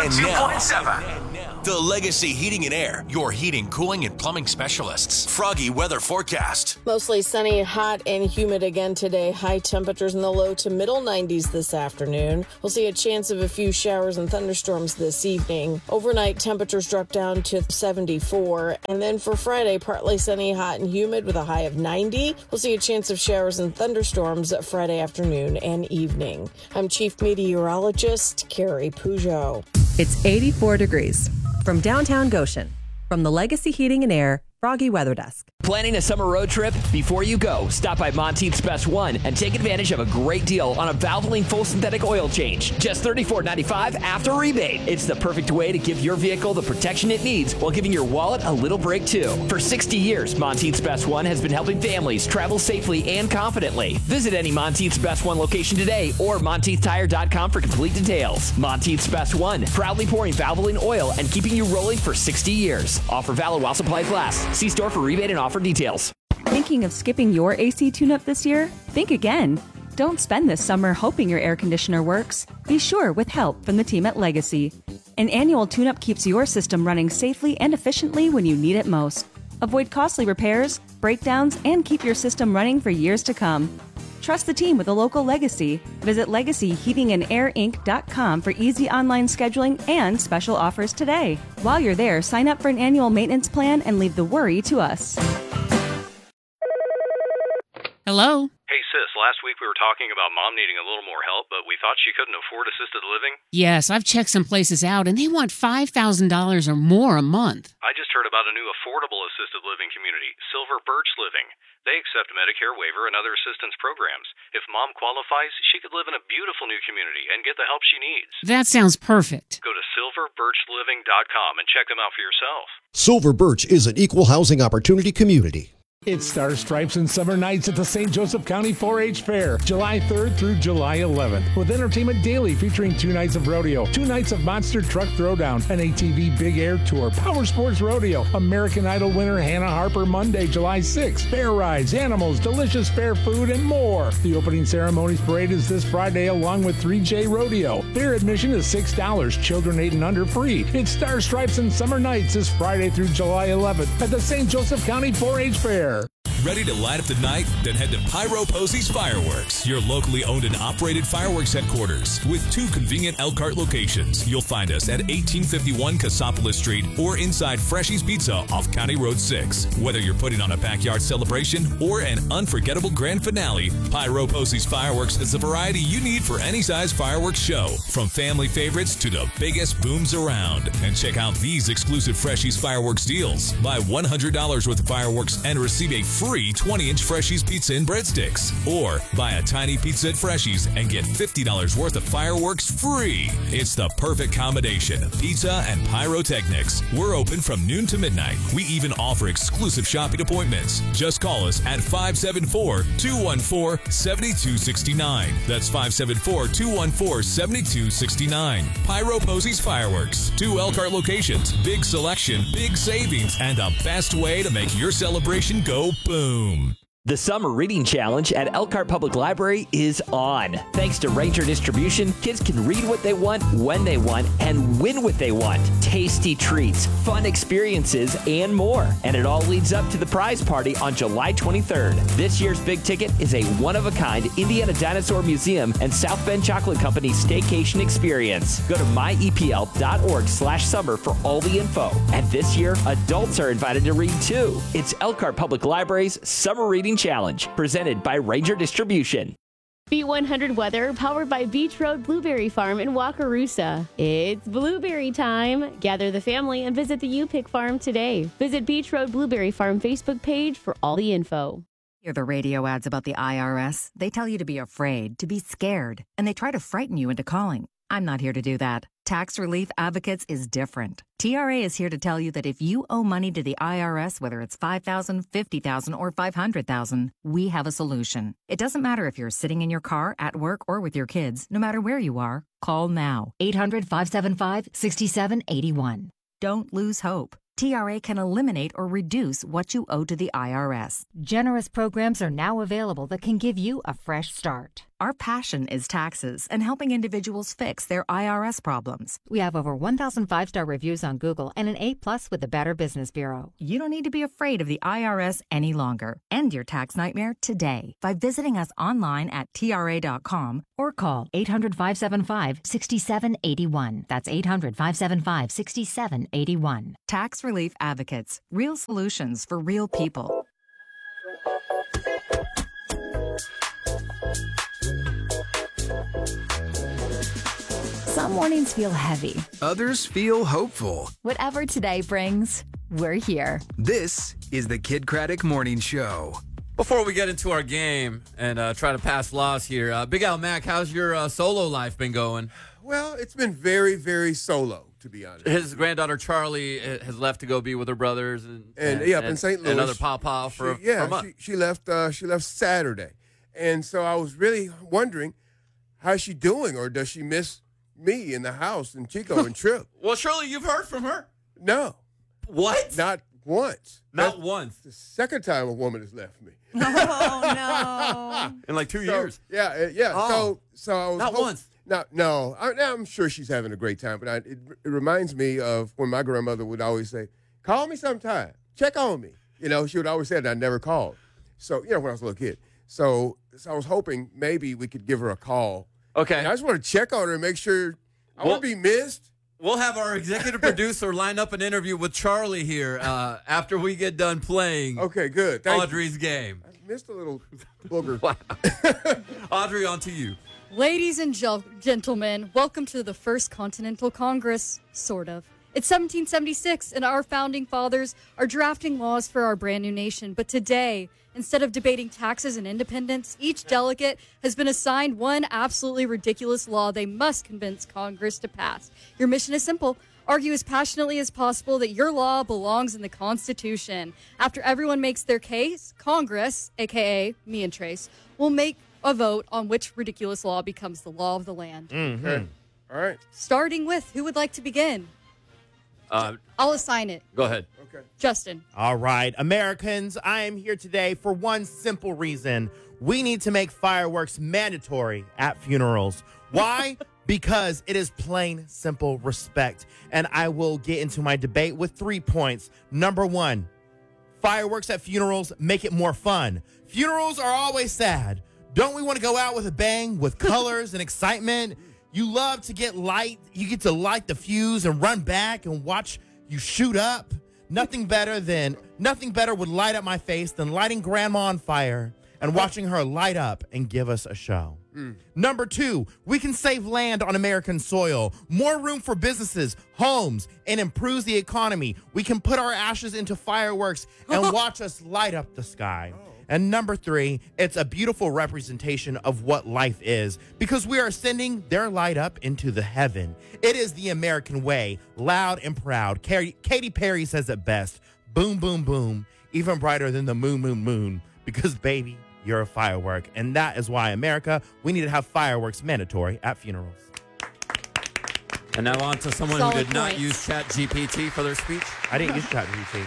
102.7. The Legacy Heating and Air, your heating, cooling, and plumbing specialists. Froggy weather forecast. Mostly sunny, hot, and humid again today. High temperatures in the low to middle 90s this afternoon. We'll see a chance of a few showers and thunderstorms this evening. Overnight temperatures drop down to 74. And then for Friday, partly sunny, hot, and humid with a high of 90. We'll see a chance of showers and thunderstorms Friday afternoon and evening. I'm Chief Meteorologist Carrie Peugeot. It's 84 degrees. From downtown Goshen, from the Legacy Heating and Air Froggy Weather Desk. Planning a summer road trip? Before you go, stop by Monteith's Best One and take advantage of a great deal on a Valvoline full synthetic oil change. Just $34.95 after rebate. It's the perfect way to give your vehicle the protection it needs while giving your wallet a little break too. For 60 years, Monteith's Best One has been helping families travel safely and confidently. Visit any Monteith's Best One location today or MonteithTire.com for complete details. Monteith's Best One, proudly pouring Valvoline oil and keeping you rolling for 60 years. Offer valid while supplies last. See store for rebate and offer details. Thinking of skipping your AC tune-up this year? Think again. Don't spend this summer hoping your air conditioner works. Be sure with help from the team at Legacy. An annual tune-up keeps your system running safely and efficiently when you need it most. Avoid costly repairs, breakdowns, and keep your system running for years to come. Trust the team with a local Legacy. Visit LegacyHeatingandAirInc.com for easy online scheduling and special offers today. While you're there, sign up for an annual maintenance plan and leave the worry to us. Hello? Hey, sis, last week we were talking about Mom needing a little more help, but we thought she couldn't afford assisted living. Yes, I've checked some places out, and they want $5,000 or more a month. I just heard about a new affordable assisted living community, Silver Birch Living. They accept Medicare waiver and other assistance programs. If Mom qualifies, she could live in a beautiful new community and get the help she needs. That sounds perfect. Go to silverbirchliving.com and check them out for yourself. Silver Birch is an equal housing opportunity community. It's Star Stripes and Summer Nights at the St. Joseph County 4-H Fair, July 3rd through July 11th, with entertainment daily featuring 2 nights of rodeo, 2 nights of Monster Truck Throwdown, an ATV Big Air Tour, Power Sports Rodeo, American Idol winner Hannah Harper Monday, July 6th, fair rides, animals, delicious fair food, and more. The opening ceremonies parade is this Friday along with 3J Rodeo. Fair admission is $6, children 8 and under free. It's Star Stripes and Summer Nights this Friday through July 11th at the St. Joseph County 4-H Fair. Ready to light up the night? Then head to Pyro Posey's Fireworks, your locally owned and operated fireworks headquarters. With 2 convenient Elkhart locations, you'll find us at 1851 Cassopolis Street or inside Freshy's Pizza off County Road 6. Whether you're putting on a backyard celebration or an unforgettable grand finale, Pyro Posey's Fireworks is the variety you need for any size fireworks show, from family favorites to the biggest booms around. And check out these exclusive Freshy's Fireworks deals. Buy $100 worth of fireworks and receive a free 20-inch Freshy's pizza and breadsticks. Or buy a tiny pizza at Freshy's and get $50 worth of fireworks free. It's the perfect combination. Pizza and pyrotechnics. We're open from noon to midnight. We even offer exclusive shopping appointments. Just call us at 574-214-7269. That's 574-214-7269. Pyro Posey's Fireworks. 2 Elkhart locations. Big selection, big savings, and the best way to make your celebration go boom. The Summer Reading Challenge at Elkhart Public Library is on. Thanks to Ranger Distribution, kids can read what they want, when they want, and win what they want. Tasty treats, fun experiences, and more. And it all leads up to the prize party on July 23rd. This year's big ticket is a one-of-a-kind Indiana Dinosaur Museum and South Bend Chocolate Company staycation experience. Go to myepl.org/summer for all the info. And this year, adults are invited to read too. It's Elkhart Public Library's Summer Reading Challenge, presented by Ranger Distribution. B100 weather, powered by Beach Road Blueberry Farm in Wakarusa. It's blueberry time. Gather the family and visit the U-Pick Farm today. Visit Beach Road Blueberry Farm Facebook page for all the info. Hear the radio ads about the IRS? They tell you to be afraid, to be scared, and they try to frighten you into calling. I'm not here to do that. Tax Relief Advocates is different. TRA is here to tell you that if you owe money to the IRS, whether it's $5,000, $50,000, or $500,000, we have a solution. It doesn't matter if you're sitting in your car, at work, or with your kids. No matter where you are, call now. 800-575-6781. Don't lose hope. TRA can eliminate or reduce what you owe to the IRS. Generous programs are now available that can give you a fresh start. our passion is taxes and helping individuals fix their IRS problems. We have over 1,000 5-star reviews on Google and an A+ with the Better Business Bureau. You don't need to be afraid of the IRS any longer. End your tax nightmare today by visiting us online at TRA.com Or call 800-575-6781. That's 800-575-6781. Tax Relief Advocates. Real solutions for real people. Some mornings feel heavy. Others feel hopeful. Whatever today brings, we're here. This is the Kid Craddock Morning Show. Before we get into our game and try to pass laws here, Big Al Mac, how's your solo life been going? Well, it's been very, very solo, to be honest. His granddaughter Charlie has left to go be with her brothers and up in St. Louis. Another pawpaw for a month. She left Saturday, and so I was really wondering how's she doing, or does she miss me in the house and Chico and Trip? Well, surely you've heard from her. No. What? Not once. Not once. The second time a woman has left me. Oh, no. In like 2 years. Yeah. Oh. So I was not once. No. I'm sure she's having a great time, but it reminds me of when my grandmother would always say, "Call me sometime. Check on me." She would always say that. I never called. So when I was a little kid. So I was hoping maybe we could give her a call. Okay. And I just want to check on her and make sure I won't be missed. We'll have our executive producer line up an interview with Charlie here after we get done playing. Okay, good. Audrey's game. I missed a little booger. Wow. Audrey, on to you. Ladies and gentlemen, welcome to the First Continental Congress, sort of. It's 1776, and our founding fathers are drafting laws for our brand new nation. But today, instead of debating taxes and independence, each delegate has been assigned one absolutely ridiculous law they must convince Congress to pass. Your mission is simple. Argue as passionately as possible that your law belongs in the Constitution. After everyone makes their case, Congress, a.k.a. me and Trace, will make a vote on which ridiculous law becomes the law of the land. Mm-hmm. Okay. All right. Starting with, who would like to begin? I'll assign it. Go ahead. Okay. Justin. All right. Americans, I am here today for one simple reason. We need to make fireworks mandatory at funerals. Why? Because it is plain, simple respect. And I will get into my debate with 3 points. Number 1, fireworks at funerals make it more fun. Funerals are always sad. Don't we want to go out with a bang, with colors and excitement? You love to get light. You get to light the fuse and run back and watch you shoot up. Nothing better would light up my face than lighting Grandma on fire and watching her light up and give us a show. Number 2, we can save land on American soil, more room for businesses, homes, and improves the economy. We can put our ashes into fireworks and watch us light up the sky. And number 3, it's a beautiful representation of what life is because we are sending their light up into the heaven. It is the American way, loud and proud. Katy Perry says it best. Boom, boom, boom, even brighter than the moon, moon, moon, because, baby, you're a firework. And that is why, America, we need to have fireworks mandatory at funerals. And now on to someone who did not use ChatGPT for their speech. I didn't use ChatGPT.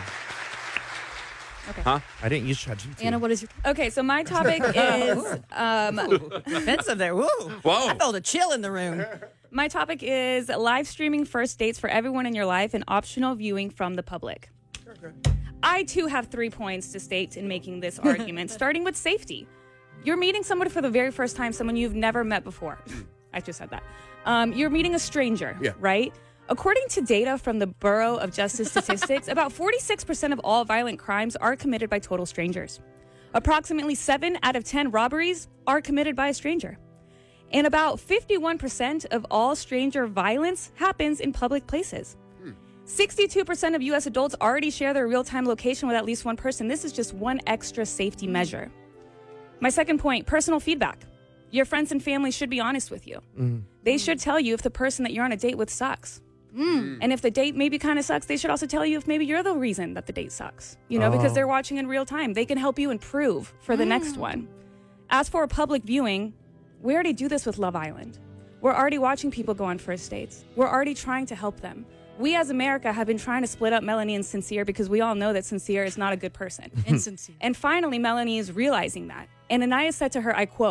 Okay. Huh? I didn't use ChatGPT. Anna, what is your... Okay, so my topic is... Offensive there. Whoa. I felt a chill in the room. My topic is live streaming first dates for everyone in your life and optional viewing from the public. Okay. I, too, have 3 points to state in making this argument, starting with safety. You're meeting someone for the very first time, someone you've never met before. I just said that. You're meeting a stranger, right? According to data from the Bureau of Justice Statistics, about 46% of all violent crimes are committed by total strangers. Approximately 7 out of 10 robberies are committed by a stranger. And about 51% of all stranger violence happens in public places. 62% of U.S. adults already share their real-time location with at least one person. This is just one extra safety measure. My second point, personal feedback. Your friends and family should be honest with you. They should tell you if the person that you're on a date with sucks. And if the date maybe kind of sucks, they should also tell you if maybe you're the reason that the date sucks. Because they're watching in real time. They can help you improve for the next one. As for a public viewing, we already do this with Love Island. We're already watching people go on first dates. We're already trying to help them. We as America have been trying to split up Melanie and Sincere because we all know that Sincere is not a good person. Insincere. And finally, Melanie is realizing that. And Anaya said to her, I quote,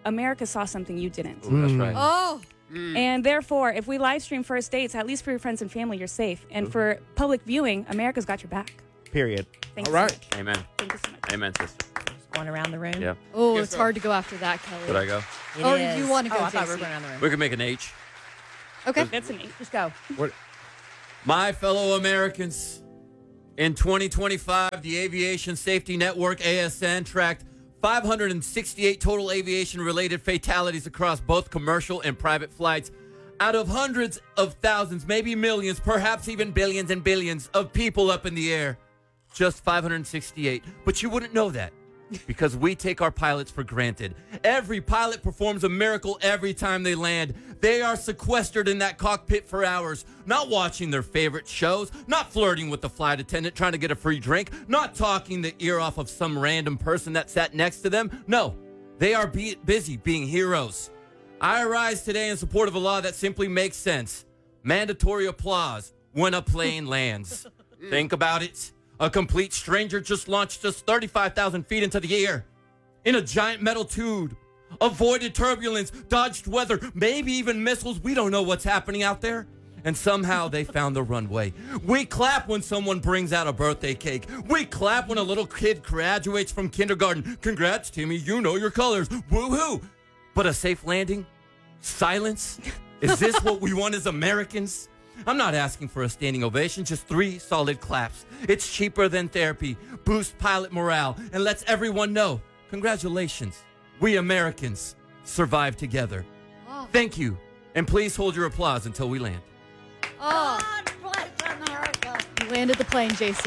America saw something you didn't. Ooh, that's right. Oh. And therefore, if we live stream first dates, at least for your friends and family, you're safe. And for public viewing, America's got your back. Period. Thanks All right. so much. Amen. Thank you so much. Amen, sister. Going around the room. Yeah. Oh, it's hard to go after that, Kelly. Should I go? Or do you want to go, I thought we were JC? going around the room. We can make an H. Okay. That's an 8. Just go. My fellow Americans, in 2025, the Aviation Safety Network, ASN, tracked 568 total aviation-related fatalities across both commercial and private flights. Out of hundreds of thousands, maybe millions, perhaps even billions and billions of people up in the air, just 568. But you wouldn't know that because we take our pilots for granted. Every pilot performs a miracle every time they land. They are sequestered in that cockpit for hours, not watching their favorite shows, not flirting with the flight attendant trying to get a free drink, not talking the ear off of some random person that sat next to them. No, they are busy being heroes. I rise today in support of a law that simply makes sense. Mandatory applause when a plane lands. Think about it. A complete stranger just launched us 35,000 feet into the air in a giant metal tube, avoided turbulence, dodged weather, maybe even missiles. We don't know what's happening out there. And somehow they found the runway. We clap when someone brings out a birthday cake. We clap when a little kid graduates from kindergarten. Congrats, Timmy, you know your colors. Woo-hoo. But a safe landing? Silence? Is this what we want as Americans? I'm not asking for a standing ovation, just 3 solid claps. It's cheaper than therapy, boosts pilot morale, and lets everyone know, congratulations, we Americans survived together. Oh. Thank you, and please hold your applause until we land. Oh. God bless America. You landed the plane, JC.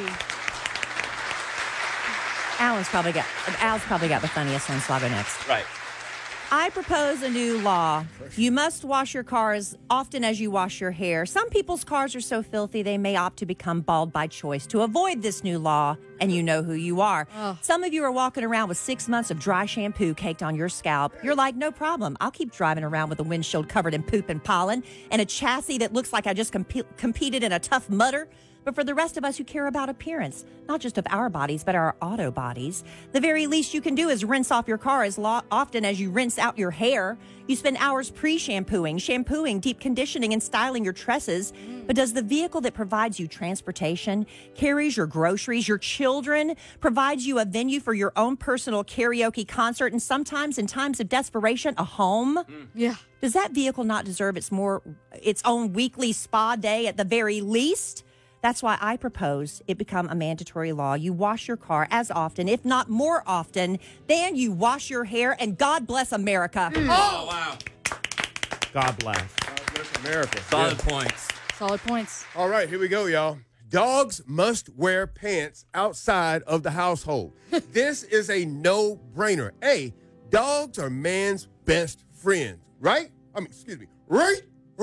Al's probably got the funniest one, so I'll go next. Right. I propose a new law. You must wash your car as often as you wash your hair. Some people's cars are so filthy they may opt to become bald by choice to avoid this new law, and you know who you are. Oh. Some of you are walking around with 6 months of dry shampoo caked on your scalp. You're like, no problem. I'll keep driving around with a windshield covered in poop and pollen and a chassis that looks like I just competed in a Tough Mudder. But for the rest of us who care about appearance, not just of our bodies, but our auto bodies, the very least you can do is rinse off your car as often as you rinse out your hair. You spend hours shampooing, deep conditioning, and styling your tresses. But does the vehicle that provides you transportation, carries your groceries, your children, provides you a venue for your own personal karaoke concert, and sometimes in times of desperation, a home? Yeah. Does that vehicle not deserve its own weekly spa day at the very least? That's why I propose it become a mandatory law. You wash your car as often, if not more often, than you wash your hair, and God bless America. Oh, wow. God bless. God bless America. Solid points. Solid points. All right, here we go, y'all. Dogs must wear pants outside of the household. This is a no-brainer. A, dogs are man's best friends, right? Right?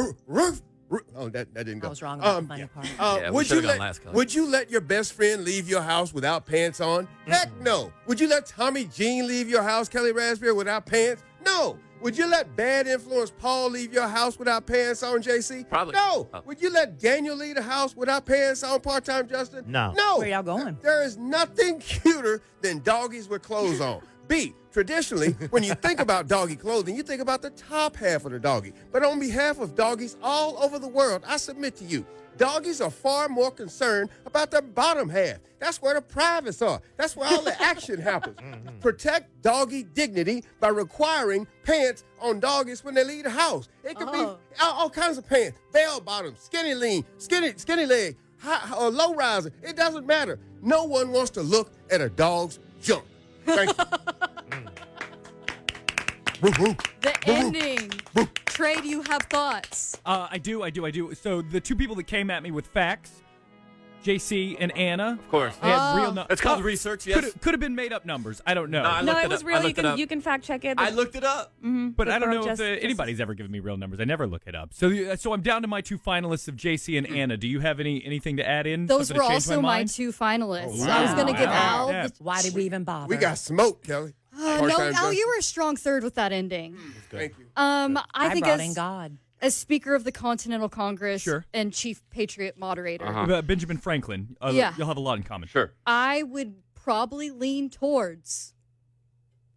Oh, that didn't go. I was wrong about the funny part. Would you let your best friend leave your house without pants on? Heck no. Would you let Tommy Jean leave your house, Kelly Raspberry, without pants? No. Would you let bad influence Paul leave your house without pants on, JC? Probably. No. Oh. Would you let Daniel leave the house without pants on, part-time Justin? No. No. Where y'all going? There is nothing cuter than doggies with clothes on. B, traditionally, when you think about doggy clothing, you think about the top half of the doggy. But on behalf of doggies all over the world, I submit to you, doggies are far more concerned about their bottom half. That's where the privates are. That's where all the action happens. Protect doggy dignity by requiring pants on doggies when they leave the house. It could be all kinds of pants, bell bottoms, skinny lean, skinny leg, high, or low riser. It doesn't matter. No one wants to look at a dog's junk. Thank you. The ending. Trey, do you have thoughts? I do. So the two people that came at me with facts, JC and Anna. Of course. They had real numbers. It's called research, yes. Could have been made up numbers. I don't know. No, it was real. You can fact check it. I looked it up. Mm-hmm. But I don't know if anybody's ever given me real numbers. I never look it up. So I'm down to my two finalists of JC and Anna. Do you have anything to add in? Those were also my two finalists. Oh, wow. I was going to give Al. Yeah. Why did we even bother? We got smoked, Kelly. No, you were a strong third with that ending. Thank you. I think brought in God. As Speaker of the Continental Congress Sure. and Chief Patriot Moderator, Benjamin Franklin. Yeah. You'll have a lot in common. Sure. I would probably lean towards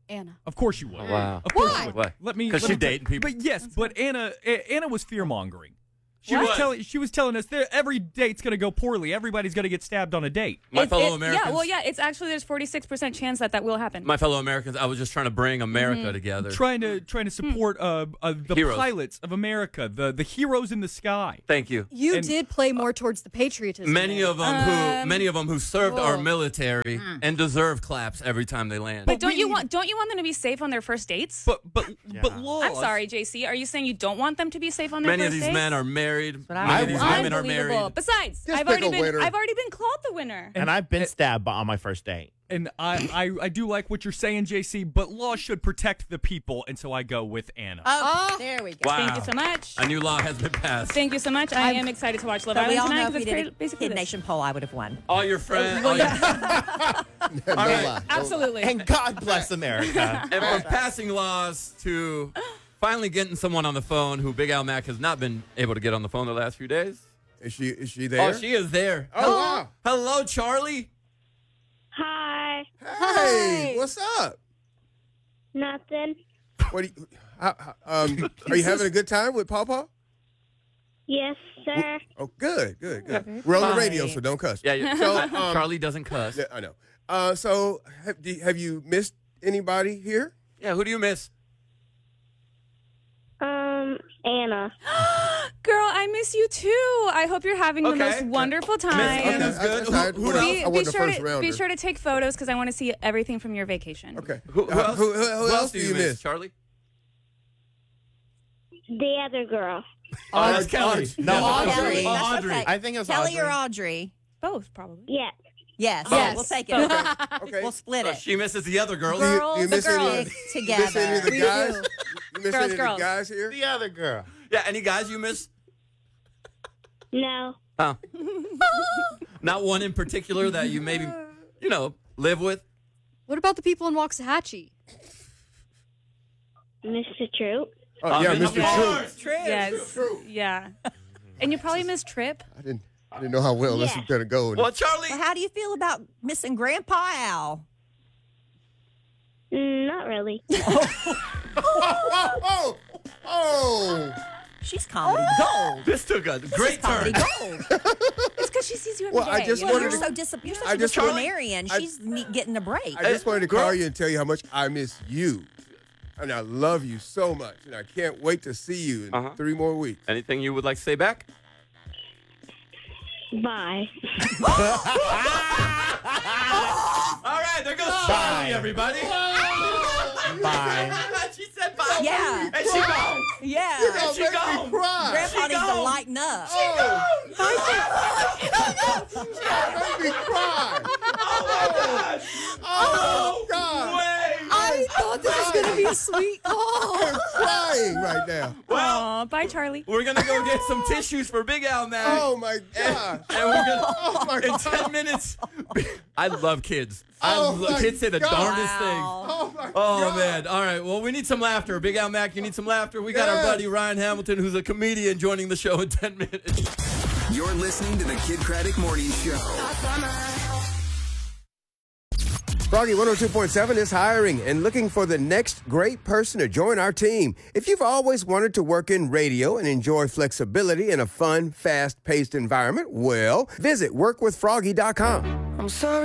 Anna. Of course you would. Wow. Of course Why? you would. Why? Let me. Because let she's me tell- dating people. But yes, but Anna was fear mongering. She What? was telling us that every date's going to go poorly. Everybody's going to get stabbed on a date. My fellow Americans. Yeah, well, yeah, it's actually there's 46% chance that will happen. My fellow Americans, I was just trying to bring America together. Trying to support the Heroes. pilots of America, the heroes in the sky. Thank you. You did play more towards the patriotism. Many there. of them who served our Whoa. military and deserve claps every time they land. But don't you want them to be safe on their first dates? But laws. I'm sorry, JC. Are you saying you don't want them to be safe on their Many of first these dates? men are married. Many of these women are married. Besides, Just I've pick already a winner. been called the winner. And I've been stabbed on my first date. And I do like what you're saying, JC, but laws should protect the people, and so I go with Anna. Oh, there we go. Wow. Thank you so much. A new law has been passed. Thank you so much. I am excited to watch Love But we Island all tonight know if we because did it's a basically Kid this. Nation poll, I would have won. All your friends. No lie. Absolutely. And God bless America. And from passing laws to finally getting someone on the phone who Big Al Mac has not been able to get on the phone the last few days. Is she there? Oh, she is there. Oh, wow. Hello, Charlie. Hi. Hey, what's up? Nothing. What do you, are you having a good time with Pawpaw? Yes, sir. Oh, good. We're on the radio, so don't cuss. Yeah. So, Charlie doesn't cuss. Yeah, I know. So, have you missed anybody here? Yeah, who do you miss? Anna. Girl, I miss you too. I hope you're having the most wonderful time. Anna's good. Who else? Be sure to take photos because I want to see everything from your vacation. Okay. Who else? Who else do you miss, Charlie? The other girl. It's Kelly. No, Audrey. That's Audrey. okay. I think it was Kelly Audrey. or Audrey? Both, probably. Yeah. Yes. Yes. We'll take it. Okay. We'll split it. She misses the other girl. Do you miss the any, girls you miss any of the together. guys? You miss Girls, any of girls. the guys here? The other girl. Yeah, any guys you miss? No. Oh. Not one in particular that you maybe, live with? What about the people in Waxahachie? Mr. Troop. Oh, yeah, Mr. Troop. Yes. Yeah. And you probably miss Trip. I didn't know how well this was going to go. Well, Charlie. Well, how do you feel about missing Grandpa Al? Not really. Oh. She's comedy gold. This took a great Comedy turn. gold. It's because she sees you every day. Well, I just Well, wanted you're to. so you're I such a just- disciplinarian. I- She's getting a break. I just wanted to call you and tell you how much I miss you. And I love you so much. And I can't wait to see you in 3 more weeks. Anything you would like to say back? Bye. All right, there goes Charlie, everybody. Bye. She said bye. Yeah. And she gone. Yeah. And she gone. Grandpa needs to lighten up. Make me cry. Oh, God. I thought this was going to be a sweet call. I'm crying right now. Aw, bye, Charlie. We're going to go get some tissues for Big Al now. Oh, my God. And we're going to, Oh, my in God. 10 minutes, I love kids. Oh, my Kids say the God. darndest things. Oh, my Oh, God. man. All right. Well, we need some laughter. Big Al Mac, you need some laughter. We got our Yes. buddy Ryan Hamilton, who's a comedian, joining the show in 10 minutes. You're listening to the Kid Craddock Morning Show. Froggy 102.7 is hiring and looking for the next great person to join our team. If you've always wanted to work in radio and enjoy flexibility in a fun, fast-paced environment, well, visit workwithfroggy.com. I'm sorry.